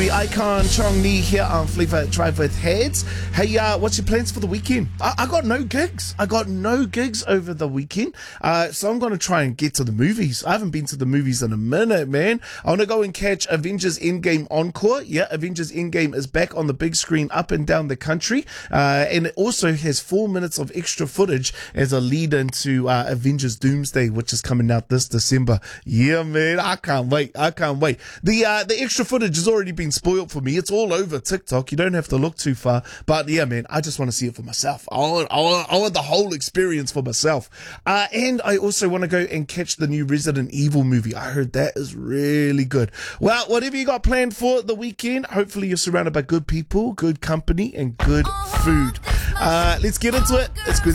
the icon Chong Ni here on Flavor Drive with Heads. Hey, what's your plans for the weekend? I got no gigs. I got no gigs over the weekend. So I'm going to try and get to the movies. I haven't been to the movies in a minute, man. I want to go and catch Avengers Endgame Encore. Yeah, Avengers Endgame is back on the big screen up and down the country. And it also has 4 minutes of extra footage as a lead into Avengers Doomsday, which is coming out this December. Yeah, man, I can't wait. The extra footage has already been spoiled for me. It's all over TikTok. You don't have to look too far. But yeah, man, I just want to see it for myself. I want the whole experience for myself. And I also want to go and catch the new Resident Evil movie. I heard that is really good. Well, whatever you got planned for the weekend, hopefully you're surrounded by good people, good company, and good food. Let's get into it. It's good.